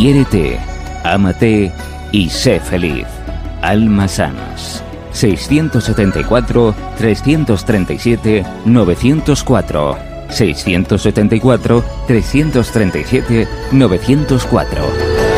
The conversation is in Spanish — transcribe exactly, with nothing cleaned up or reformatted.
Quiérete, ámate y sé feliz. Alma Sans. seiscientos setenta y cuatro, trescientos treinta y siete, novecientos cuatro. seiscientos setenta y cuatro, trescientos treinta y siete, novecientos cuatro.